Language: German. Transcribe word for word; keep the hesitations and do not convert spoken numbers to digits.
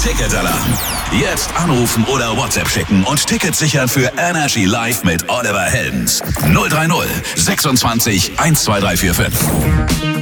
Ticketalarm. Jetzt anrufen oder WhatsApp schicken und Tickets sichern für Energy Live mit Oliver Heldens. null drei null sechsundzwanzig eins zwei drei vier fünf.